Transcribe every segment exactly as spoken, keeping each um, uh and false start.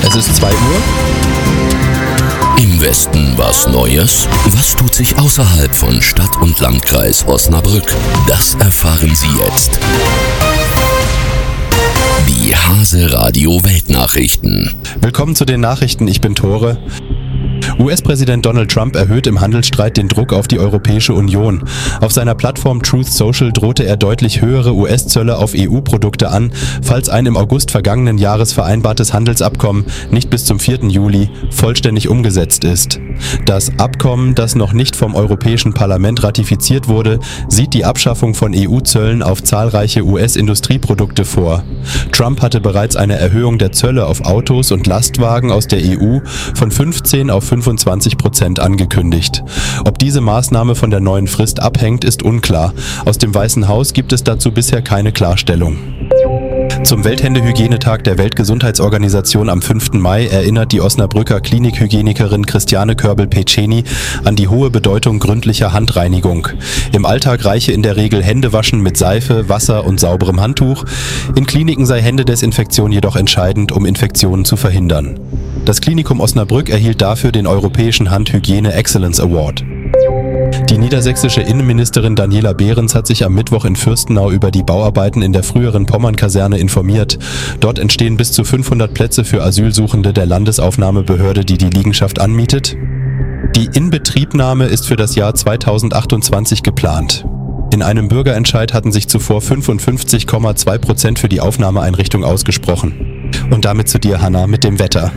Es ist zwei Uhr. Im Westen was Neues? Was tut sich außerhalb von Stadt und Landkreis Osnabrück? Das erfahren Sie jetzt. Die Hase Radio Weltnachrichten. Willkommen zu den Nachrichten, ich bin Tore. U S-Präsident Donald Trump erhöht im Handelsstreit den Druck auf die Europäische Union. Auf seiner Plattform Truth Social drohte er deutlich höhere U S-Zölle auf E U-Produkte an, falls ein im August vergangenen Jahres vereinbartes Handelsabkommen nicht bis zum vierten Juli vollständig umgesetzt ist. Das Abkommen, das noch nicht vom Europäischen Parlament ratifiziert wurde, sieht die Abschaffung von E U-Zöllen auf zahlreiche U S-Industrieprodukte vor. Trump hatte bereits eine Erhöhung der Zölle auf Autos und Lastwagen aus der E U von fünfzehn auf fünfundzwanzig Prozent angekündigt. Ob diese Maßnahme von der neuen Frist abhängt, ist unklar. Aus dem Weißen Haus gibt es dazu bisher keine Klarstellung. Zum Welthändehygienetag der Weltgesundheitsorganisation am fünften Mai erinnert die Osnabrücker Klinikhygienikerin Christiane Körbel-Peceni an die hohe Bedeutung gründlicher Handreinigung. Im Alltag reiche in der Regel Händewaschen mit Seife, Wasser und sauberem Handtuch. In Kliniken sei Händedesinfektion jedoch entscheidend, um Infektionen zu verhindern. Das Klinikum Osnabrück erhielt dafür den Europäischen Handhygiene Excellence Award. Die niedersächsische Innenministerin Daniela Behrens hat sich am Mittwoch in Fürstenau über die Bauarbeiten in der früheren Pommern-Kaserne informiert. Dort entstehen bis zu fünfhundert Plätze für Asylsuchende der Landesaufnahmebehörde, die die Liegenschaft anmietet. Die Inbetriebnahme ist für das Jahr zweitausendachtundzwanzig geplant. In einem Bürgerentscheid hatten sich zuvor fünfundfünfzig Komma zwei Prozent für die Aufnahmeeinrichtung ausgesprochen. Und damit zu dir, Hanna, mit dem Wetter.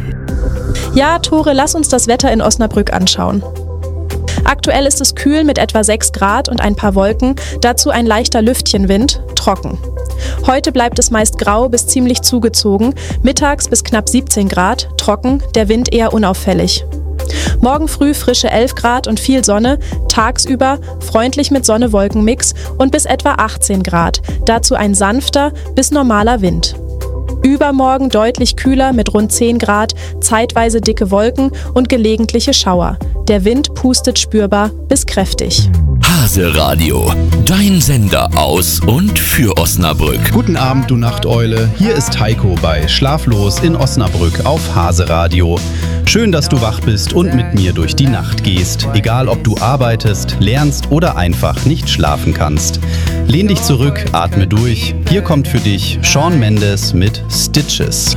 Ja, Tore, lass uns das Wetter in Osnabrück anschauen. Aktuell ist es kühl mit etwa sechs Grad und ein paar Wolken, dazu ein leichter Lüftchenwind, trocken. Heute bleibt es meist grau bis ziemlich zugezogen, mittags bis knapp siebzehn Grad, trocken, der Wind eher unauffällig. Morgen früh frische elf Grad und viel Sonne, tagsüber freundlich mit Sonne-Wolken-Mix und bis etwa achtzehn Grad, dazu ein sanfter bis normaler Wind. Übermorgen deutlich kühler mit rund zehn Grad, zeitweise dicke Wolken und gelegentliche Schauer. Der Wind pustet spürbar bis kräftig. Hase Radio, dein Sender aus und für Osnabrück. Guten Abend, du Nachteule. Hier ist Heiko bei Schlaflos in Osnabrück auf Hase Radio. Schön, dass du wach bist und mit mir durch die Nacht gehst. Egal, ob du arbeitest, lernst oder einfach nicht schlafen kannst. Lehn dich zurück, atme durch. Hier kommt für dich Shawn Mendes mit Stitches.